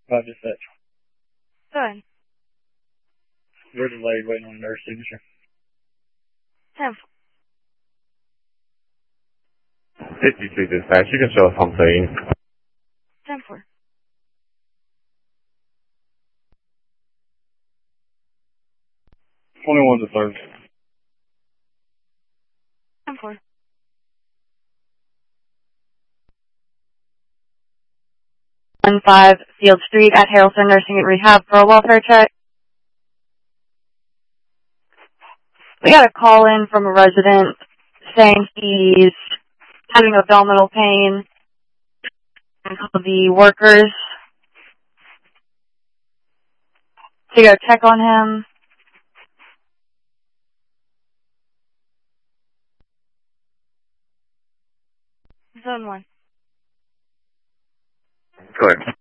About dispatch. Go ahead. We're delayed waiting on nurse signature. 10-4. 53 dispatch, you can show us home setting. 10-4. 21 to 3rd. 10-4. 15 Field Street at Harrelson Nursing and Rehab for a welfare check. We got a call in from a resident saying he's having abdominal pain. And called the workers to go check on him. Zone 1. Correct.